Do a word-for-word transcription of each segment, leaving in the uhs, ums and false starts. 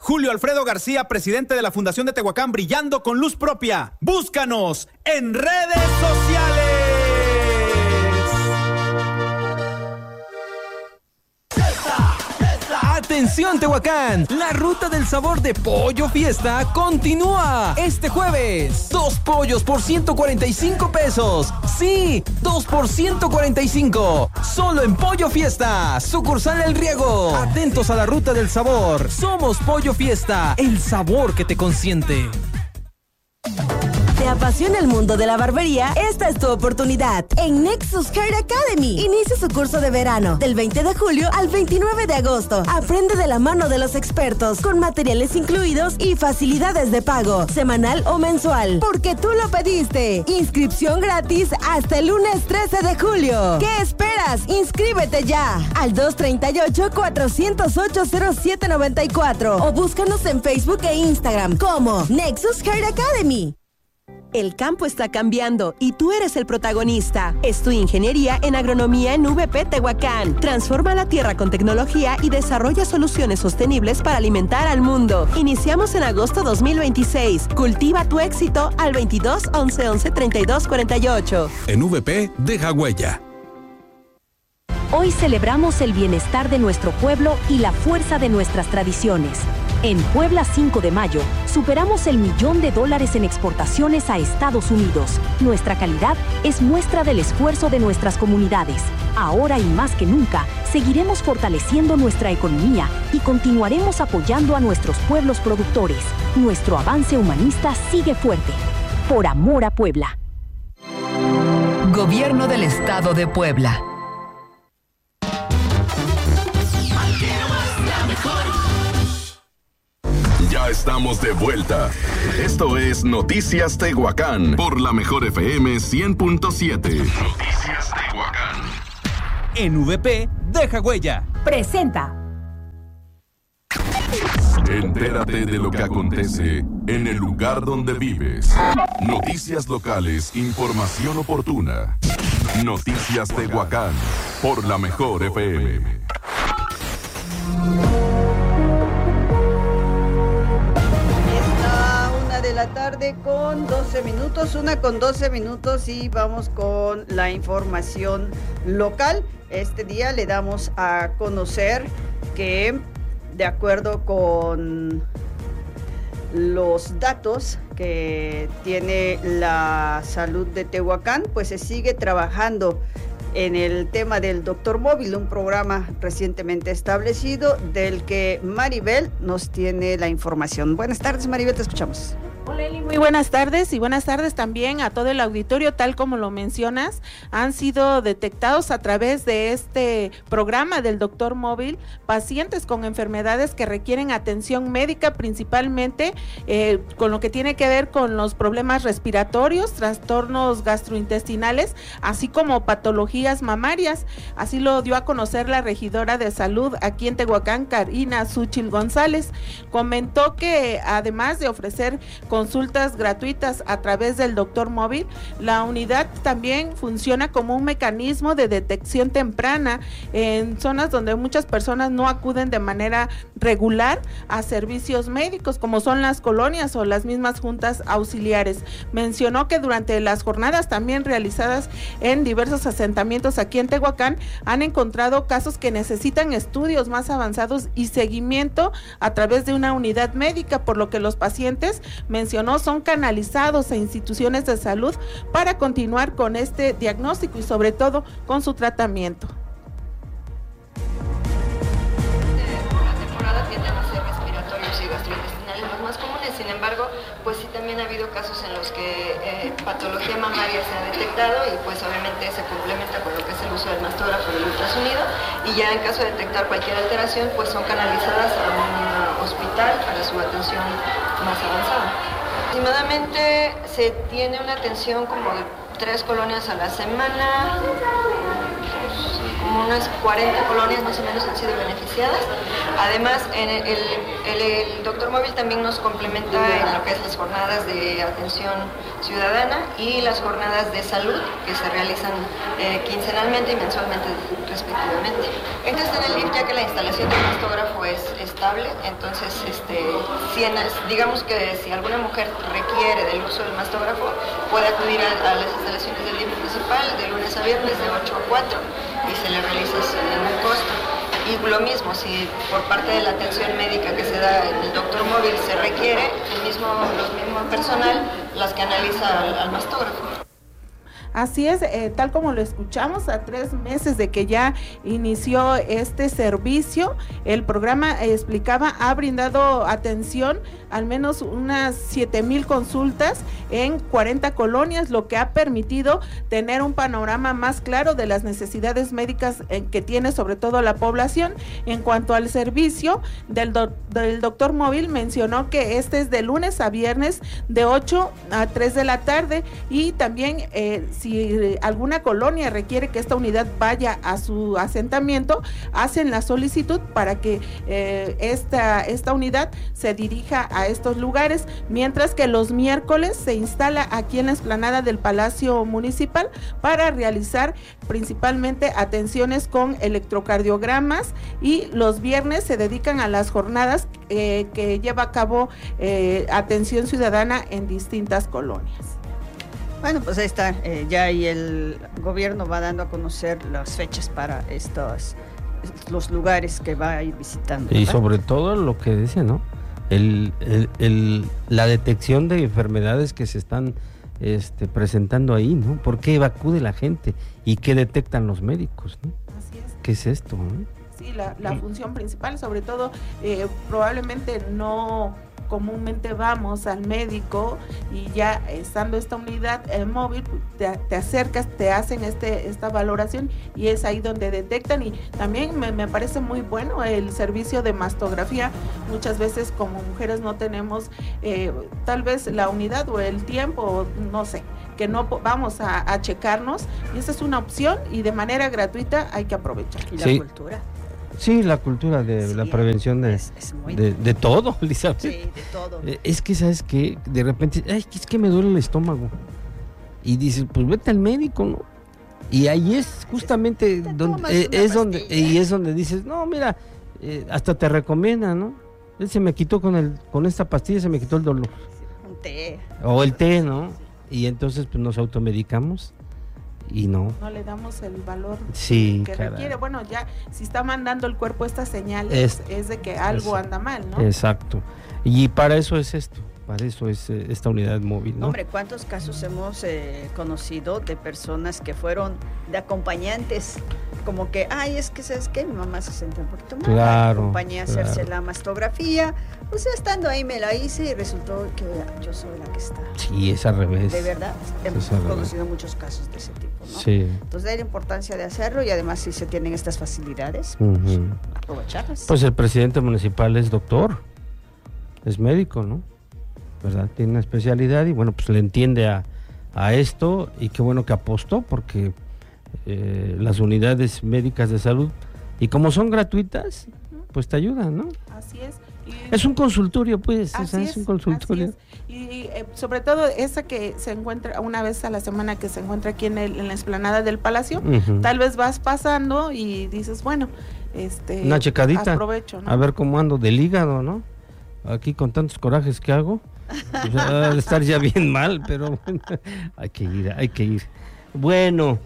Julio Alfredo García, presidente de la Fundación de Tehuacán, brillando con luz propia. Búscanos en redes sociales. Atención Tehuacán, la ruta del sabor de Pollo Fiesta continúa este jueves. Dos pollos por ciento cuarenta y cinco pesos. Sí, dos por ciento cuarenta y cinco. Solo en Pollo Fiesta, sucursal El Riego. Atentos a la ruta del sabor. Somos Pollo Fiesta, el sabor que te consiente. ¿Te apasiona el mundo de la barbería? Esta es tu oportunidad. En Nexus Hair Academy. Inicia su curso de verano del veinte de julio al veintinueve de agosto. Aprende de la mano de los expertos, con materiales incluidos y facilidades de pago, semanal o mensual, porque tú lo pediste. Inscripción gratis hasta el lunes trece de julio. ¿Qué esperas? Inscríbete ya al dos tres ocho, cuatro cero ocho, cero siete nueve cuatro o búscanos en Facebook e Instagram como Nexus Hair Academy. El campo está cambiando y tú eres el protagonista. Estudia ingeniería en agronomía en V P Tehuacán. Transforma la tierra con tecnología y desarrolla soluciones sostenibles para alimentar al mundo. Iniciamos en agosto dos mil veintiséis. Cultiva tu éxito al veintidós, once, once, treinta y dos, cuarenta y ocho. En V P, deja huella. Hoy celebramos el bienestar de nuestro pueblo y la fuerza de nuestras tradiciones. En Puebla cinco de mayo, superamos el millón de dólares en exportaciones a Estados Unidos. Nuestra calidad es muestra del esfuerzo de nuestras comunidades. Ahora y más que nunca, seguiremos fortaleciendo nuestra economía y continuaremos apoyando a nuestros pueblos productores. Nuestro avance humanista sigue fuerte. Por amor a Puebla. Gobierno del Estado de Puebla. Ya estamos de vuelta. Esto es Noticias Tehuacán por la Mejor F M cien punto siete. Noticias Tehuacán. En V P, deja huella. Presenta. Entérate de lo que acontece en el lugar donde vives. Noticias locales, información oportuna. Noticias Tehuacán por la Mejor F M. De la tarde con doce minutos, una con doce minutos y vamos con la información local. Este día le damos a conocer que de acuerdo con los datos que tiene la salud de Tehuacán, pues se sigue trabajando en el tema del Doctor Móvil, un programa recientemente establecido del que Maribel nos tiene la información. Buenas tardes, Maribel, te escuchamos. Hola Eli, muy buenas tardes y buenas tardes también a todo el auditorio. Tal como lo mencionas, han sido detectados a través de este programa del Doctor Móvil pacientes con enfermedades que requieren atención médica, principalmente eh, con lo que tiene que ver con los problemas respiratorios, trastornos gastrointestinales, así como patologías mamarias. Así lo dio a conocer la regidora de salud aquí en Tehuacán, Karina Súchil González. Comentó que además de ofrecer consultas gratuitas a través del Doctor Móvil, la unidad también funciona como un mecanismo de detección temprana en zonas donde muchas personas no acuden de manera regular a servicios médicos, como son las colonias o las mismas juntas auxiliares. Mencionó que durante las jornadas también realizadas en diversos asentamientos aquí en Tehuacán, han encontrado casos que necesitan estudios más avanzados y seguimiento a través de una unidad médica, por lo que los pacientes mencionó son canalizados a instituciones de salud para continuar con este diagnóstico y sobre todo con su tratamiento. Por la temporada tienden a ser respiratorios y gastrointestinales los más comunes, sin embargo, pues sí también ha habido casos en los que eh, patología mamaria se ha detectado y pues obviamente se complementa con lo que es el uso del mastógrafo y el ultrasonido, y ya en caso de detectar cualquier alteración pues son canalizadas a un hospital para su atención más avanzada. Aproximadamente se tiene una atención como de tres colonias a la semana, como como unas cuarenta colonias más o menos han sido beneficiadas. Además, en el, el, el, el doctor móvil también nos complementa en lo que es las jornadas de atención ciudadana y las jornadas de salud que se realizan eh, quincenalmente y mensualmente respectivamente. Este está en el link ya que la instalación del mastógrafo es estable, entonces este, si en, digamos que si alguna mujer requiere del uso del mastógrafo puede acudir a, a las instalaciones del D I F municipal de lunes a viernes de ocho a cuatro y se le realiza sin ningún costo. Y lo mismo, si por parte de la atención médica que se da en el doctor móvil se requiere, el mismo, los mismos personal las que analiza al, al mastógrafo. Así es, eh, tal como lo escuchamos, a tres meses de que ya inició este servicio, el programa eh, explicaba, ha brindado atención al menos unas siete mil consultas en cuarenta colonias, lo que ha permitido tener un panorama más claro de las necesidades médicas eh, que tiene sobre todo la población. En cuanto al servicio del, do, del doctor móvil, mencionó que este es de lunes a viernes de ocho a tres de la tarde y también eh, si alguna colonia requiere que esta unidad vaya a su asentamiento, hacen la solicitud para que eh, esta, esta unidad se dirija a estos lugares, mientras que los miércoles se instala aquí en la explanada del Palacio Municipal para realizar principalmente atenciones con electrocardiogramas y los viernes se dedican a las jornadas eh, que lleva a cabo eh, atención ciudadana en distintas colonias. Bueno, pues ahí está, eh, ya ahí el gobierno va dando a conocer las fechas para estos, los lugares que va a ir visitando, ¿verdad? Y sobre todo lo que dice, ¿no? El, el, el, la detección de enfermedades que se están este, presentando ahí, ¿no? ¿Por qué acude la gente? ¿Y qué detectan los médicos, ¿no? Así es. ¿Qué es esto, no? Sí, la, la función principal, sobre todo, eh, probablemente no comúnmente vamos al médico y ya estando esta unidad eh, móvil, te, te acercas, te hacen este esta valoración y es ahí donde detectan. Y también me, me parece muy bueno el servicio de mastografía. Muchas veces como mujeres no tenemos eh, tal vez la unidad o el tiempo, no sé, que no vamos a, a checarnos, y esa es una opción y de manera gratuita hay que aprovechar. Y la sí. cultura. Sí, la cultura de sí, la prevención de, es, es muy de, de todo, Elizabeth. Sí, de todo. Es que, ¿sabes qué? De repente, ay, es que me duele el estómago. Y dices, pues vete al médico, ¿no? Y ahí es justamente te donde, eh, es donde, y es donde dices, no, mira, eh, hasta te recomienda, ¿no? Él se me quitó con el, con esta pastilla, se me quitó el dolor. Un té. O el té, ¿no? Y entonces pues nos automedicamos. Y no. No le damos el valor sí, que caray. requiere. Bueno, ya si está mandando el cuerpo estas señales, es, es de que algo es, anda mal, ¿no? Exacto. Y para eso es esto, para eso es eh, esta unidad móvil, ¿no? Hombre, ¿cuántos casos hemos eh, conocido de personas que fueron de acompañantes? Como que, ay, es que, ¿sabes qué? Mi mamá se sentía un poquito mal, claro, acompañé a claro. hacerse la mastografía, o sea, estando ahí me la hice y resultó que yo soy la que está. Sí, es al revés. De verdad, hemos es conocido muchos casos de ese tipo, ¿no? Sí. Entonces hay la importancia de hacerlo y además si se tienen estas facilidades, uh-huh. pues, aprovecharlas. Pues el presidente municipal es doctor, es médico, ¿no? ¿Verdad? Tiene una especialidad y bueno, pues le entiende a, a esto y qué bueno que apostó porque eh, las unidades médicas de salud y como son gratuitas, pues te ayudan, ¿no? Así es. Y es un consultorio, pues, así o sea, es, es un consultorio. Es. Y eh, sobre todo esa que se encuentra una vez a la semana que se encuentra aquí en, el, en la explanada del Palacio, uh-huh. tal vez vas pasando y dices, bueno, este, una checadita, aprovecho, ¿no? A ver cómo ando del hígado, ¿no? Aquí con tantos corajes que hago, pues, va a estar ya bien mal, pero bueno, hay que ir, hay que ir. Bueno,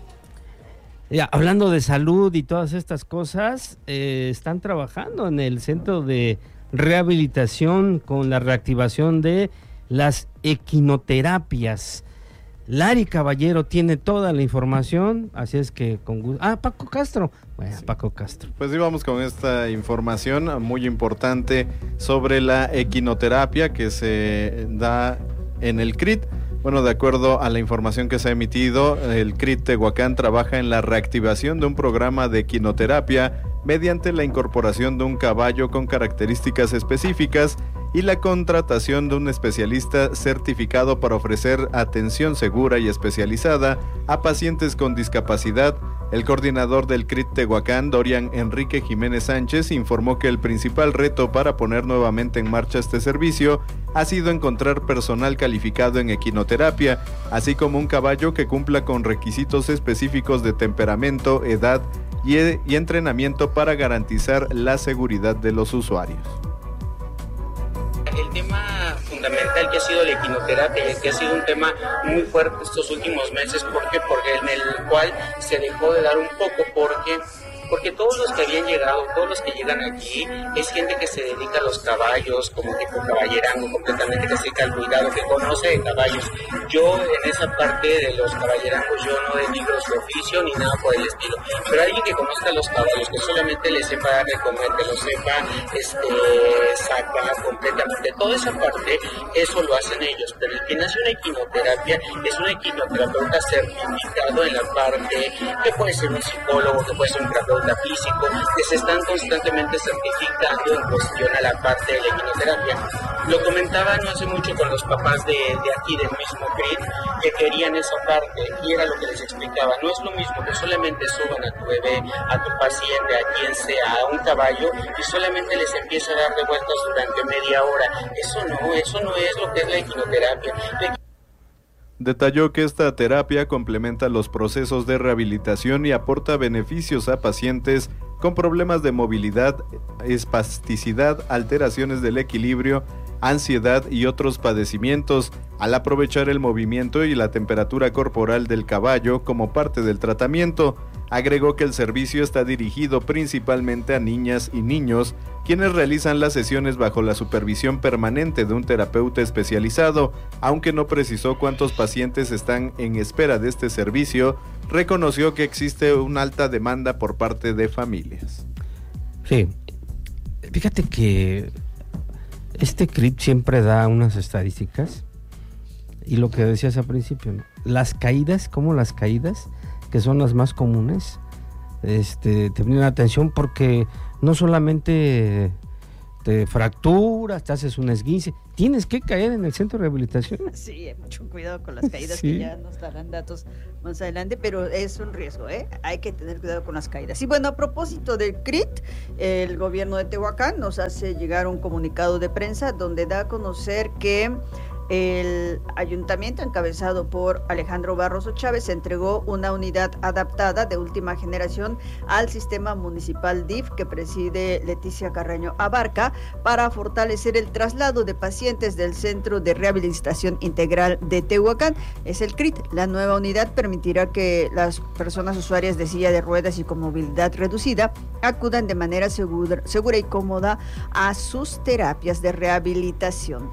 ya, hablando de salud y todas estas cosas, eh, están trabajando en el centro de rehabilitación con la reactivación de las equinoterapias. Lari Caballero tiene toda la información, así es que con gusto. Ah, Paco Castro. Bueno, sí. Paco Castro. Pues íbamos con esta información muy importante sobre la equinoterapia que se da en el C R I T. Bueno, de acuerdo a la información que se ha emitido, el C R I T Tehuacán trabaja en la reactivación de un programa de equinoterapia mediante la incorporación de un caballo con características específicas y la contratación de un especialista certificado para ofrecer atención segura y especializada a pacientes con discapacidad. El coordinador del C R I T Tehuacán, Dorian Enrique Jiménez Sánchez, informó que el principal reto para poner nuevamente en marcha este servicio ha sido encontrar personal calificado en equinoterapia, así como un caballo que cumpla con requisitos específicos de temperamento, edad y, y entrenamiento para garantizar la seguridad de los usuarios. El tema fundamental que ha sido la equinoterapia y que ha sido un tema muy fuerte estos últimos meses, ¿por qué? Porque en el cual se dejó de dar un poco, porque porque todos los que habían llegado, todos los que llegan aquí, es gente que se dedica a los caballos, como tipo caballerango completamente, que se dedica al cuidado, que conoce de caballos. Yo en esa parte de los caballerangos, yo no de libros de oficio ni nada por el estilo, pero alguien que conozca los caballos, que solamente le sepa dar de comer, que lo sepa este, sacar completamente, toda esa parte, eso lo hacen ellos, pero el que nace una equinoterapia es un equinoterapeuta certificado en la parte, que puede ser un psicólogo, que puede ser un terapeuta físico, que se están constantemente certificando en cuestión a la parte de la equinoterapia. Lo comentaba no hace mucho con los papás de, de aquí, del mismo C R I T, que querían esa parte, y era lo que les explicaba. No es lo mismo que solamente suban a tu bebé, a tu paciente, a quien sea, a un caballo, y solamente les empieza a dar de vueltas durante media hora. Eso no, eso no es lo que es la equinoterapia. La Detalló que esta terapia complementa los procesos de rehabilitación y aporta beneficios a pacientes con problemas de movilidad, espasticidad, alteraciones del equilibrio, ansiedad y otros padecimientos, al aprovechar el movimiento y la temperatura corporal del caballo como parte del tratamiento. Agregó que el servicio está dirigido principalmente a niñas y niños, quienes realizan las sesiones bajo la supervisión permanente de un terapeuta especializado. Aunque no precisó cuántos pacientes están en espera de este servicio, reconoció que existe una alta demanda por parte de familias. Sí, fíjate que este C R I T siempre da unas estadísticas, y lo que decías al principio, ¿no? Las caídas, como las caídas, que son las más comunes, este, te brindan atención porque no solamente te fracturas, te haces un esguince, tienes que caer en el centro de rehabilitación. Sí, mucho cuidado con las caídas, sí. Que ya nos darán datos más adelante, pero es un riesgo, ¿eh? Hay que tener cuidado con las caídas. Y bueno, a propósito del C R I T, el gobierno de Tehuacán nos hace llegar un comunicado de prensa donde da a conocer que el ayuntamiento encabezado por Alejandro Barroso Chávez entregó una unidad adaptada de última generación al sistema municipal D I F que preside Leticia Carreño Abarca para fortalecer el traslado de pacientes del Centro de Rehabilitación Integral de Tehuacán. Es el C R I T. La nueva unidad permitirá que las personas usuarias de silla de ruedas y con movilidad reducida acudan de manera segura, segura y cómoda a sus terapias de rehabilitación.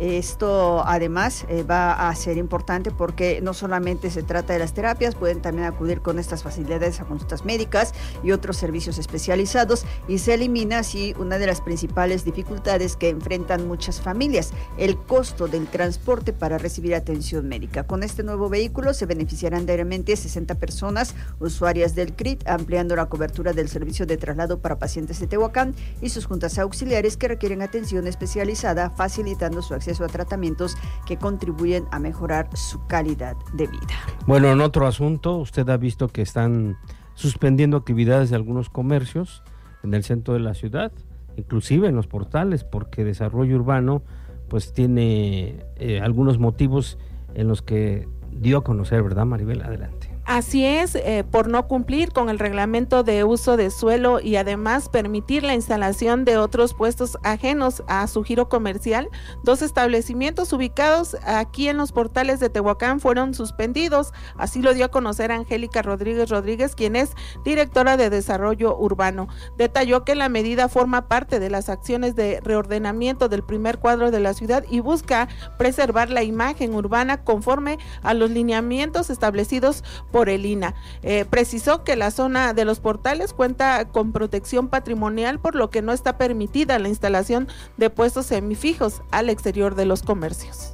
Esto además eh, va a ser importante porque no solamente se trata de las terapias, pueden también acudir con estas facilidades a consultas médicas y otros servicios especializados, y se elimina así una de las principales dificultades que enfrentan muchas familias, el costo del transporte para recibir atención médica. Con este nuevo vehículo se beneficiarán diariamente sesenta personas usuarias del C R I T, ampliando la cobertura del servicio de traslado para pacientes de Tehuacán y sus juntas auxiliares que requieren atención especializada, facilitando su acceso a tratamientos que contribuyen a mejorar su calidad de vida. Bueno, en otro asunto, usted ha visto que están suspendiendo actividades de algunos comercios en el centro de la ciudad, inclusive en los portales, porque Desarrollo Urbano pues tiene eh, algunos motivos en los que dio a conocer, ¿verdad, Maribel? Adelante. Así es, eh, por no cumplir con el reglamento de uso de suelo y además permitir la instalación de otros puestos ajenos a su giro comercial, dos establecimientos ubicados aquí en los portales de Tehuacán fueron suspendidos. Así lo dio a conocer Angélica Rodríguez Rodríguez, quien es directora de Desarrollo Urbano. Detalló que la medida forma parte de las acciones de reordenamiento del primer cuadro de la ciudad y busca preservar la imagen urbana conforme a los lineamientos establecidos por el I N A. Eh, precisó que la zona de los portales cuenta con protección patrimonial, por lo que no está permitida la instalación de puestos semifijos al exterior de los comercios.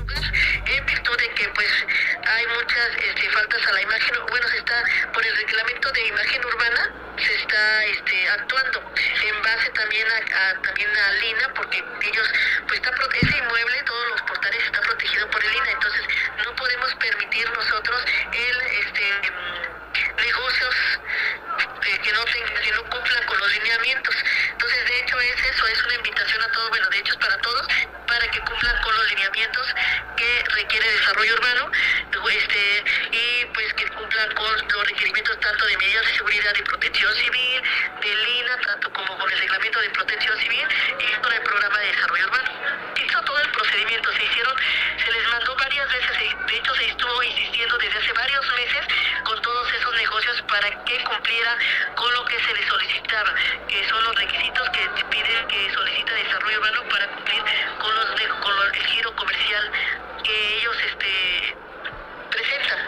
lugar, en virtud de que pues hay muchas este, faltas a la imagen, bueno, se está, por el reglamento de imagen urbana, se está este, actuando en base también a, a también a Lina, porque ellos, pues está ese inmueble, todos los portales está protegido por el Lina, entonces no podemos permitir nosotros el este negocios eh, que no tengan, que no cumplan con los lineamientos. Entonces, de hecho es eso, es una invitación a todos, bueno, de hecho es para todos, para que cumplan con los lineamientos que requiere desarrollo urbano, este, y pues que cumplan con los requerimientos tanto de medidas de seguridad y protección civil, de Lina, tanto como con el reglamento de protección civil y con el programa de desarrollo urbano. Hizo todo el procedimiento, se hicieron, se les mandó varias veces, de hecho se estuvo insistiendo desde hace varios meses con todos esos negocios para que cumpliera con lo que se les solicitaba, que son los requisitos que piden, que solicita desarrollo urbano para cumplir con los con el giro comercial que ellos este presentan.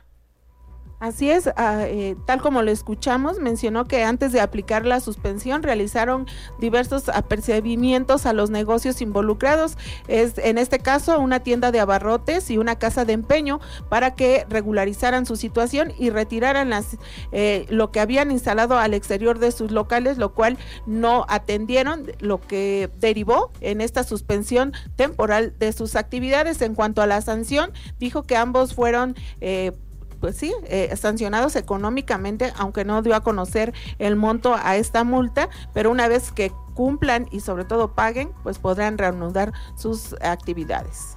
Así es, uh, eh, tal como lo escuchamos, mencionó que antes de aplicar la suspensión realizaron diversos apercibimientos a los negocios involucrados, es en este caso una tienda de abarrotes y una casa de empeño, para que regularizaran su situación y retiraran las, eh, lo que habían instalado al exterior de sus locales, lo cual no atendieron, lo que derivó en esta suspensión temporal de sus actividades. En cuanto a la sanción, dijo que ambos fueron eh, pues sí, eh, sancionados económicamente, aunque no dio a conocer el monto a esta multa, pero una vez que cumplan y sobre todo paguen, pues podrán reanudar sus actividades.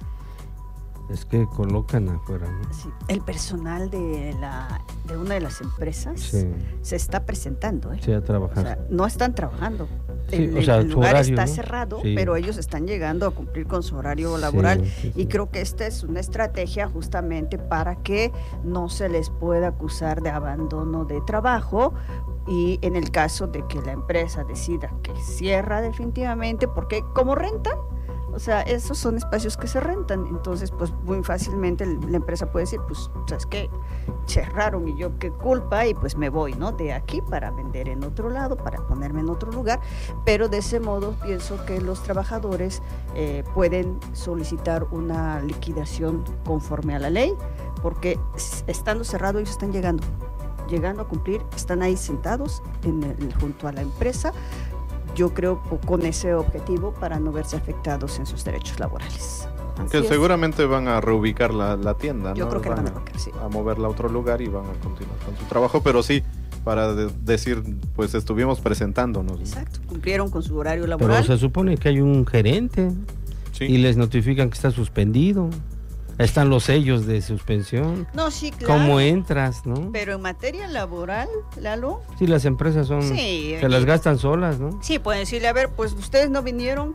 Es que colocan afuera, ¿no? Sí, el personal de la de una de las empresas sí. se está presentando, ¿eh? Sí, a trabajar. O sea, no están trabajando. Sí, el, o sea, el lugar horario, está ¿no? cerrado, Sí. pero ellos están llegando a cumplir con su horario laboral Sí, sí, sí. y creo que esta es una estrategia justamente para que no se les pueda acusar de abandono de trabajo, y en el caso de que la empresa decida que cierra definitivamente, porque como rentan, o sea, esos son espacios que se rentan, entonces pues muy fácilmente la empresa puede decir, pues, ¿sabes qué? Cerraron y yo qué culpa, y pues me voy, ¿no? De aquí para vender en otro lado, para ponerme en otro lugar, pero de ese modo pienso que los trabajadores eh, pueden solicitar una liquidación conforme a la ley, porque estando cerrado ellos están llegando, llegando a cumplir, están ahí sentados en el, junto a la empresa, yo creo con ese objetivo para no verse afectados en sus derechos laborales. Así que es. Seguramente van a reubicar la, la tienda, Yo ¿no? creo que van van a reubicar, sí. a moverla a otro lugar y van a continuar con su trabajo, pero sí, para de- decir, pues estuvimos presentándonos. Exacto, cumplieron con su horario laboral. Pero se supone que hay un gerente sí. y les notifican que está suspendido. Están los sellos de suspensión. No, sí, claro. ¿Cómo entras, no? Pero en materia laboral, Lalo, Sí, las empresas son, Sí, se las y- gastan solas, ¿no? sí, pueden decirle, a ver, pues ustedes no vinieron,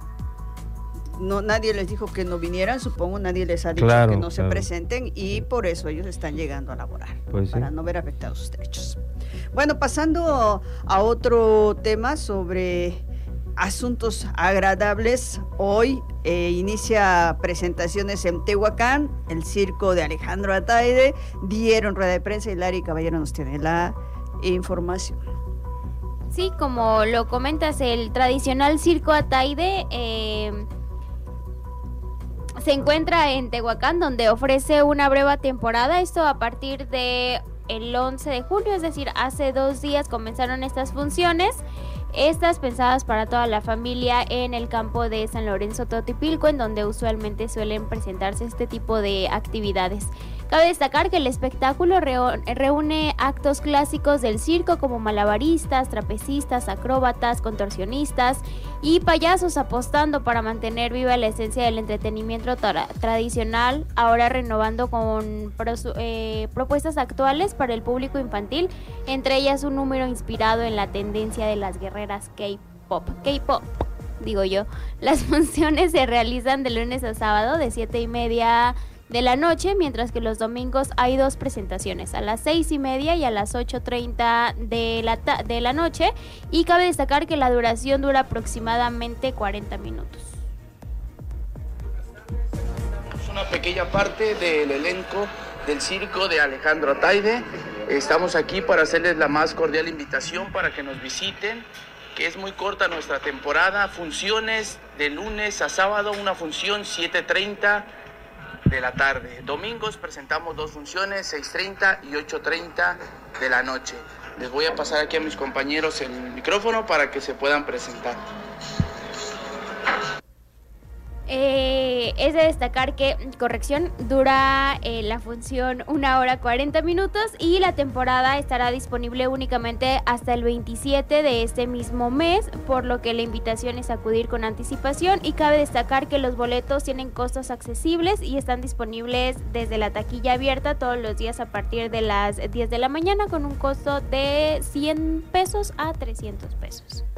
no, nadie les dijo que no vinieran, supongo nadie les ha dicho Claro, que no se claro. presenten, y por eso ellos están llegando a laborar, Pues sí. para no ver afectados sus derechos. Bueno, pasando a otro tema sobre asuntos agradables, hoy eh, inicia presentaciones en Tehuacán, el circo de Alejandro Ataide, dieron rueda de prensa y Lari Caballero nos tiene la información. Sí, como lo comentas, el tradicional circo Ataide eh, se encuentra en Tehuacán, donde ofrece una breve temporada, esto a partir de el once de julio, es decir, hace dos días comenzaron estas funciones. Estas pensadas para toda la familia en el campo de San Lorenzo Totipilco, en donde usualmente suelen presentarse este tipo de actividades. Cabe destacar que el espectáculo reúne actos clásicos del circo como malabaristas, trapecistas, acróbatas, contorsionistas y payasos, apostando para mantener viva la esencia del entretenimiento tra- tradicional, ahora renovando con prosu- eh, propuestas actuales para el público infantil, entre ellas un número inspirado en la tendencia de las guerreras K-pop. K-pop, digo yo. Las funciones se realizan de lunes a sábado de siete y media de la noche, mientras que los domingos hay dos presentaciones, a las seis y media y a las ocho treinta de la, ta- de la noche, y cabe destacar que la duración dura aproximadamente cuarenta minutos. Es una pequeña parte del elenco del circo de Alejandro Ataide. Estamos aquí para hacerles la más cordial invitación para que nos visiten, que es muy corta nuestra temporada, funciones de lunes a sábado, una función siete treinta de la tarde. Domingos presentamos dos funciones, seis treinta y ocho treinta de la noche. Les voy a pasar aquí a mis compañeros el micrófono para que se puedan presentar. Eh, es de destacar que, corrección, dura eh, la función una hora cuarenta minutos y la temporada estará disponible únicamente hasta el veintisiete de este mismo mes, por lo que la invitación es acudir con anticipación, y cabe destacar que los boletos tienen costos accesibles y están disponibles desde la taquilla abierta todos los días a partir de las diez de la mañana con un costo de cien pesos a trescientos pesos.